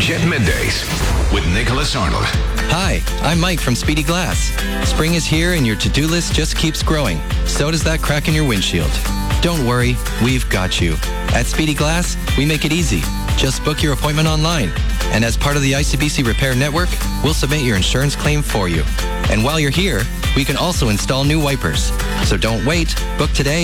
Jet Middays with Nicholas Arnold. Hi, I'm Mike from Speedy Glass. Spring is here and your to-do list just keeps growing. So does that crack in your windshield. Don't worry, we've got you. At Speedy Glass, we make it easy. Just book your appointment online. And as part of the ICBC Repair Network, we'll submit your insurance claim for you. And while you're here, we can also install new wipers. So don't wait. Book today